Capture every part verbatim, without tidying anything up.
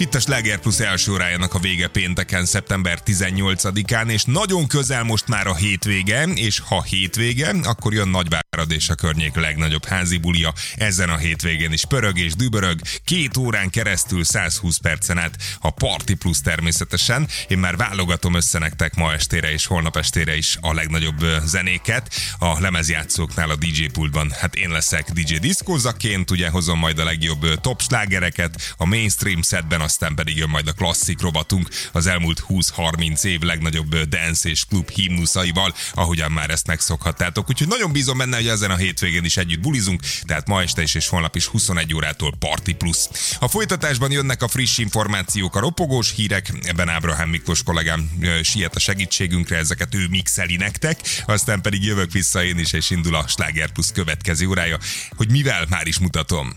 Itt a Sláger Plus első órájának a vége pénteken, szeptember tizennyolcadikán, és nagyon közel most már a hétvége, és ha hétvége, akkor jön Nagyvárad és a környék legnagyobb házi bulia. Ezen a hétvégén is pörög és dübörög, két órán keresztül százhúsz percen át a Party Plus természetesen. Én már válogatom össze nektek ma estére és holnap estére is a legnagyobb zenéket. A lemezjátszóknál a dé dzsé pultban, hát én leszek dé dzsé diszkózaként, ugye hozom majd a legjobb top slágereket, a mainstream setben, aztán pedig jön majd a klasszik rovatunk az elmúlt húsz-harminc év legnagyobb dance és klub himnuszaival, ahogyan már ezt megszokhattátok. Úgyhogy nagyon bízom benne, hogy ezen a hétvégén is együtt bulizunk, tehát ma este is és holnap is huszonegy órától Party Plus. A folytatásban jönnek a friss információk, a ropogós hírek, ebben Ábrahám Miklós kollégám siet a segítségünkre, ezeket ő mixeli nektek, aztán pedig jövök vissza én is, és indul a Sláger Plus következő órája, hogy mivel már is mutatom.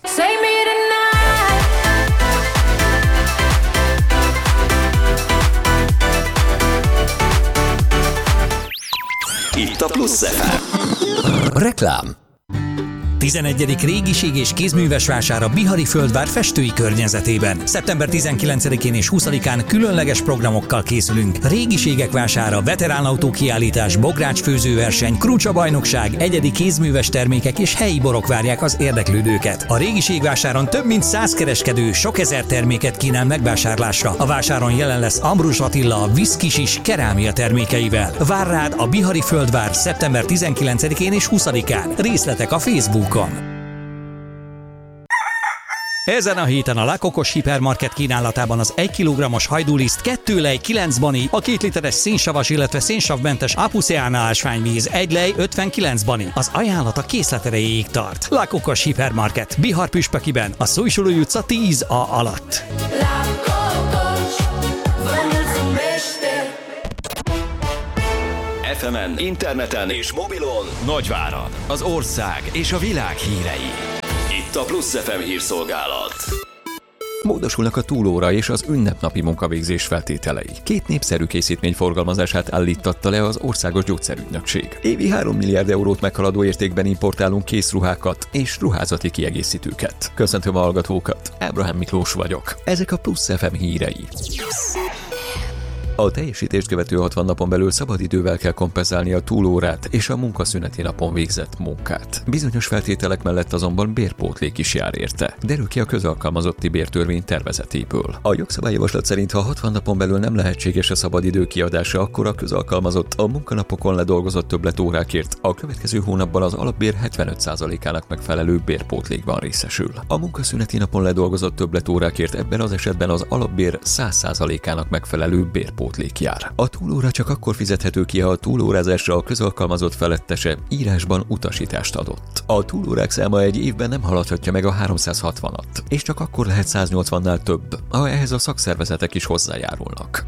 Itt a Plusz ef em. Reklám. tizenegyedik régiség és kézműves vásár a Bihari Földvár festői környezetében. szeptember tizenkilencedikén és huszadikán különleges programokkal készülünk. Régiségek vására, veteránautók kiállítás, bográcsfőzőverseny, krucsa-bajnokság, egyedi kézműves termékek és helyi borok várják az érdeklődőket. A régiségvásáron több mint száz kereskedő sok ezer terméket kínál megvásárlásra. A vásáron jelen lesz Ambrus Attila a Viszkis is kerámia termékeivel. Vár rád a Bihari Földvár szeptember tizenkilencedikén és huszadikán. Részletek a Facebookon. Ezen a héten a Lakokos Hipermarket kínálatában az egy kilogrammos hajdúliszt, kettő lej, kilenc bani, a két literes szénsavas, illetve szénsavmentes Apuseana ásványvíz, egy lej, ötvenkilenc bani. Az ajánlat a készlet erejéig tart. Lakokos Hipermarket, Bihar Püspökiben, a Szújsulói utca tíz A alatt. ef emen, interneten és mobilon Nagyvárad, az ország és a világ hírei. Itt a Plusz ef em hírszolgálat. Módosulnak a túlóra és az ünnepnapi munkavégzés feltételei. Két népszerű készítmény forgalmazását állítatta le az Országos Gyógyszerügynökség. Évi három milliárd eurót meghaladó értékben importálunk készruhákat és ruházati kiegészítőket. Köszöntöm a hallgatókat, Ábrahám Miklós vagyok. Ezek a Plusz ef em hírei. A teljesítést követő hatvan napon belül szabadidővel kell kompenzálni a túlórát és a munkaszüneti napon végzett munkát. Bizonyos feltételek mellett azonban bérpótlék is jár érte. Derül ki a közalkalmazotti bértörvény tervezetéből. A jogszabályjavaslat szerint, ha hatvan napon belül nem lehetséges a szabadidő kiadása, akkor a közalkalmazott a munkanapokon ledolgozott többletórákért a következő hónapban az alapbér hetvenöt százalékának megfelelő bérpótlékban részesül. A munkaszüneti napon ledolgozott többletórákért ebben az esetben az alapbér száz százalékának megfelelő bérpótlék jár. A túlóra csak akkor fizethető ki, ha a túlórázásra a közalkalmazott felettese írásban utasítást adott. A túlórák száma egy évben nem haladhatja meg a háromszázhatvanat, és csak akkor lehet száznyolcvannál több, ha ehhez a szakszervezetek is hozzájárulnak.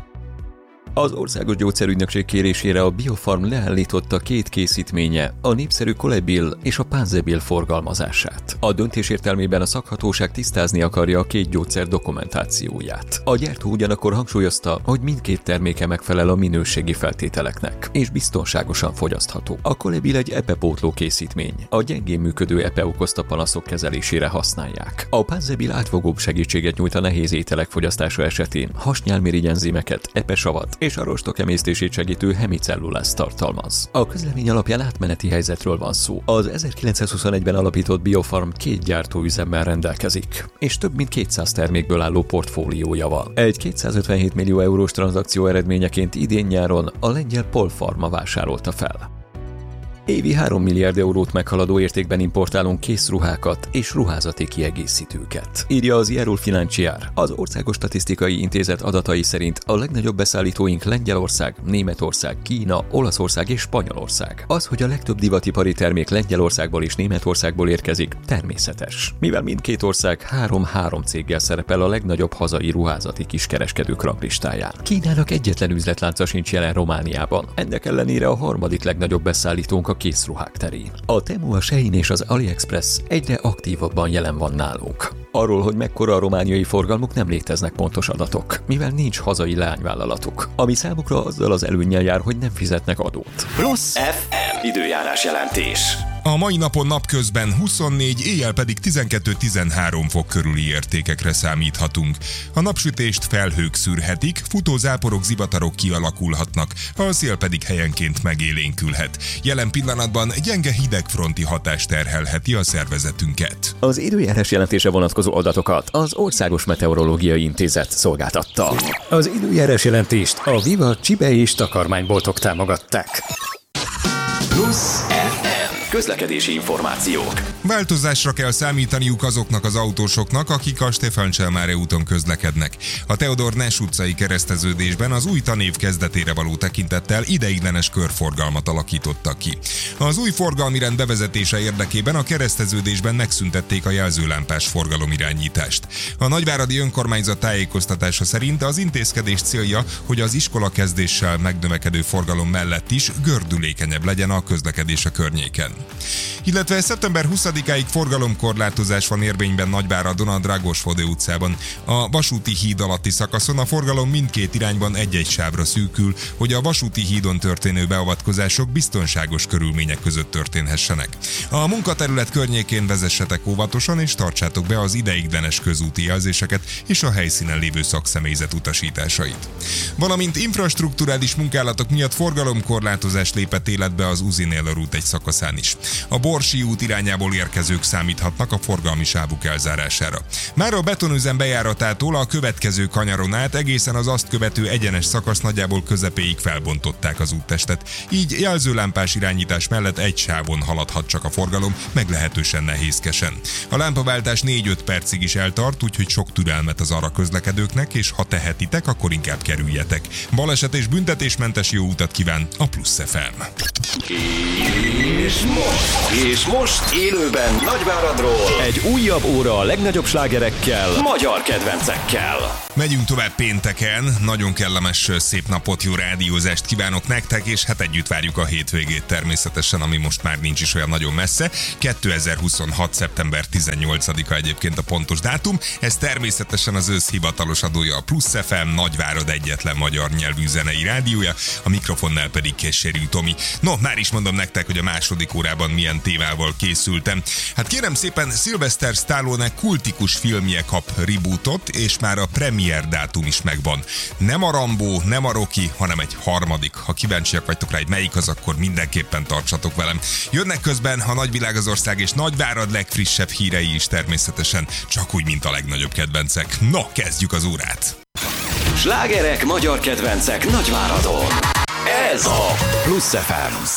Az Országos Gyógyszerügynökség kérésére a Biofarm leállította két készítménye, a népszerű Colebil és a Panzebil forgalmazását. A döntés értelmében a szakhatóság tisztázni akarja a két gyógyszer dokumentációját. A gyártó ugyanakkor hangsúlyozta, hogy mindkét terméke megfelel a minőségi feltételeknek, és biztonságosan fogyasztható. A Colebil egy epepótló készítmény, a gyengén működő epe okozta panaszok kezelésére használják. A Panzebil átfogóbb segítséget nyújt a nehéz ételek fogyasztása esetén, hasnyálmirigy enzimeket, epesavat és a rostok emésztését segítő hemicellulázt tartalmaz. A közlemény alapján átmeneti helyzetről van szó. Az ezerkilencszázhuszonegyben alapított Biofarm két gyártóüzemmel rendelkezik, és több mint kétszáz termékből álló portfóliójával. Egy kétszázötvenhét millió eurós tranzakció eredményeként idén nyáron a lengyel Polpharma vásárolta fel. Évi három milliárd eurót meghaladó értékben importálunk készruhákat és ruházati kiegészítőket, írja az Ierul Financiar. Az Országos Statisztikai Intézet adatai szerint a legnagyobb beszállítóink Lengyelország, Németország, Kína, Olaszország és Spanyolország. Az, hogy a legtöbb divatipari termék Lengyelországból és Németországból érkezik, természetes, mivel mindkét ország három-három céggel szerepel a legnagyobb hazai ruházati kiskereskedők ranglistáján. Kínának egyetlen üzletlánca sincs jelen Romániában. Ennek ellenére a harmadik legnagyobb beszállítónk a készruhák terén. A Temu, a Shein és az AliExpress egyre aktívabban jelen van nálunk. Arról, hogy mekkora a romániai forgalmuk, nem léteznek pontos adatok, mivel nincs hazai leányvállalatuk, ami számukra azzal az előnnyel jár, hogy nem fizetnek adót. Plusz ef em időjárás jelentés. A mai napon napközben huszonnégy, éjjel pedig tizenkettő-tizenhárom fok körüli értékekre számíthatunk. A napsütést felhők szűrhetik, futó záporok, zivatarok kialakulhatnak, a szél pedig helyenként megélénkülhet. Jelen pillanatban gyenge hidegfronti hatás terhelheti a szervezetünket. Az időjárás jelentése vonatkozó adatokat az Országos Meteorológiai Intézet szolgáltatta. Az időjárás jelentést a Viva Csibe és takarmányboltok támogatták. Plusz ef em. Közlekedési információk. Változásra kell számítaniuk azoknak az autósoknak, akik a Stefan Cselmáre úton közlekednek. A Teodor Ness utcai kereszteződésben az új tanév kezdetére való tekintettel ideiglenes körforgalmat alakítottak ki. Az új forgalmi rend bevezetése érdekében a kereszteződésben megszüntették a jelzőlámpás forgalomirányítást. A nagyváradi önkormányzat tájékoztatása szerint az intézkedés célja, hogy az iskola kezdéssel megnövekedő forgalom mellett is gördülékenyebb legyen a közlekedés a környéken. Illetve szeptember huszadikáig forgalomkorlátozás van érvényben Nagyváradon a Dragosfode utcában. A vasúti híd alatti szakaszon a forgalom mindkét irányban egy-egy sávra szűkül, hogy a vasúti hídon történő beavatkozások biztonságos körülmények között történhessenek. A munkaterület környékén vezessetek óvatosan és tartsátok be az ideiglenes közúti jelzéseket és a helyszínen lévő szakszemélyzet utasításait. Valamint infrastrukturális munkálatok miatt forgalomkorlátozás lépett életbe az Uzinél út egy szakaszán is. A Borsi út irányából érkezők számíthatnak a forgalmi sávuk elzárására. Már a betonüzem bejáratától a következő kanyaron át egészen az azt követő egyenes szakasz nagyjából közepéig felbontották az úttestet. Így jelzőlámpás irányítás mellett egy sávon haladhat csak a forgalom, meglehetősen nehézkesen. A lámpaváltás négy-öt percig is eltart, úgyhogy sok türelmet az arra közlekedőknek, és ha tehetitek, akkor inkább kerüljetek. Baleset és büntetésmentes jó utat kíván a Plusz ef em. És most, és most élőben Nagyváradról egy újabb óra a legnagyobb slágerekkel, magyar kedvencekkel. Megyünk tovább pénteken, nagyon kellemes szép napot, jó rádiózást kívánok nektek, és hát együtt várjuk a hétvégét természetesen, ami most már nincs is olyan nagyon messze. kétezer-huszonhat. szeptember tizennyolcadika egyébként a pontos dátum, ez természetesen az ősz hivatalos adója a Plusz ef em, Nagyvárad egyetlen magyar nyelvű zenei rádiója, a mikrofonnál pedig Kessérű Tomi. No, már is mondom nektek, hogy a második órában milyen témával készültem. Hát kérem szépen, Sylvester Stallone kultikus filmje kap rebootot, és már a premier dátum is megvan. Nem a Rambo, nem a Rocky, hanem egy harmadik. Ha kíváncsiak vagytok rá, hogy melyik az, akkor mindenképpen tartsatok velem. Jönnek közben a nagyvilág az ország és Nagyvárad legfrissebb hírei is természetesen, csak úgy, mint a legnagyobb kedvencek. No, kezdjük az órát! Slágerek magyar kedvencek Nagyváradon. Ez a Plusz ef em.